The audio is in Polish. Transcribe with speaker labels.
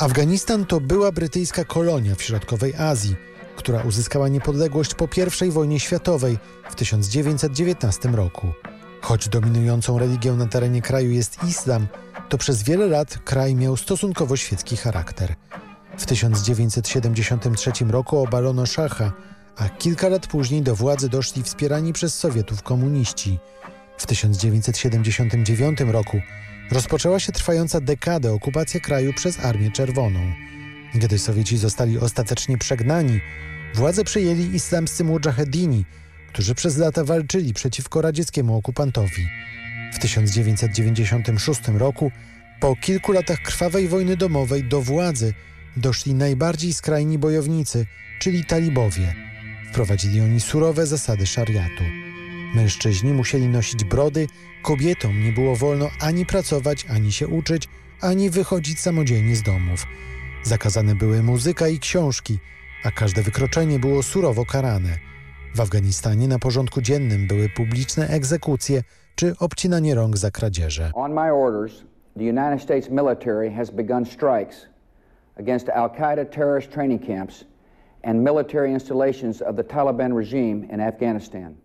Speaker 1: Afganistan to była brytyjska kolonia w środkowej Azji, która uzyskała niepodległość po I wojnie światowej w 1919 roku. Choć dominującą religią na terenie kraju jest islam, to przez wiele lat kraj miał stosunkowo świecki charakter. W 1973 roku obalono szacha, a kilka lat później do władzy doszli wspierani przez Sowietów komuniści. W 1979 roku rozpoczęła się trwająca dekadę okupacja kraju przez Armię Czerwoną. Gdy Sowieci zostali ostatecznie przegnani, władzę przejęli islamscy mudżahedini, którzy przez lata walczyli przeciwko radzieckiemu okupantowi. W 1996 roku, po kilku latach krwawej wojny domowej, do władzy doszli najbardziej skrajni bojownicy, czyli talibowie. Wprowadzili oni surowe zasady szariatu. Mężczyźni musieli nosić brody, kobietom nie było wolno ani pracować, ani się uczyć, ani wychodzić samodzielnie z domów. Zakazane były muzyka i książki, a każde wykroczenie było surowo karane. W Afganistanie na porządku dziennym były publiczne egzekucje czy obcinanie rąk za kradzieże.
Speaker 2: On my orders, the United States military has begun strikes against Al-Qaeda terrorist training camps and military installations of the Taliban regime in Afghanistan.